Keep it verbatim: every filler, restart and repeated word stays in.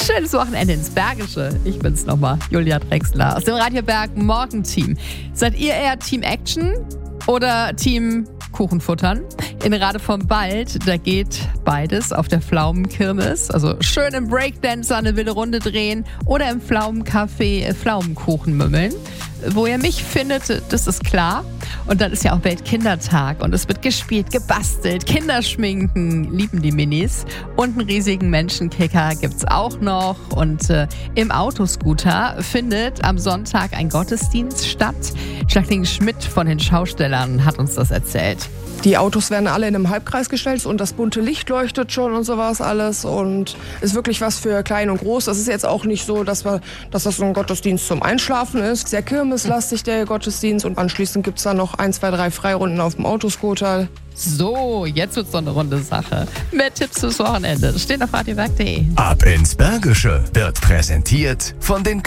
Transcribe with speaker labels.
Speaker 1: Schönes Wochenende ins Bergische. Ich bin's nochmal, Julia Drechsler aus dem Radio Berg Morgenteam. Seid ihr eher Team Action oder Team Kuchenfuttern? In Rade vom Wald, da geht beides auf der Pflaumenkirmes. Also schön im Breakdancer eine wilde Runde drehen oder im Pflaumencafé Pflaumenkuchen mümmeln. Wo ihr mich findet, das ist klar. Und dann ist ja auch Weltkindertag und es wird gespielt, gebastelt, Kinderschminken, lieben die Minis. Und einen riesigen Menschenkicker gibt's auch noch. Und äh, im Autoscooter findet am Sonntag ein Gottesdienst statt. Jacqueline Schmidt von den Schaustellern hat uns das erzählt.
Speaker 2: Die Autos werden alle in einem Halbkreis gestellt und das bunte Licht leuchtet schon und sowas alles und ist wirklich was für klein und groß. Das ist jetzt auch nicht so, dass, wir, dass das so ein Gottesdienst zum Einschlafen ist. Sehr kirmeslastig der Gottesdienst und anschließend gibt es dann noch ein, zwei, drei Freirunden auf dem Autoscooter.
Speaker 1: So, jetzt wird's so eine runde Sache. Mehr Tipps fürs Wochenende steht auf radiowerk punkt de.
Speaker 3: Ab ins Bergische wird präsentiert von den